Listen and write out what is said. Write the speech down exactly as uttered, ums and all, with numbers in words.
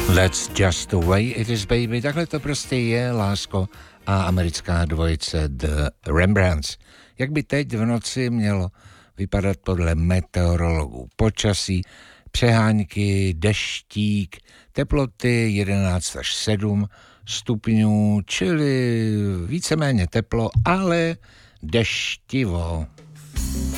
That's just the way it is, baby. Takhle to prostě je, lásko, a americká dvojice The Rembrandts. Jak by teď v noci mělo vypadat podle meteorologů? Počasí, přehánky, deštík, teploty jedenáct až sedm stupňů, čili víceméně teplo, ale deštivo.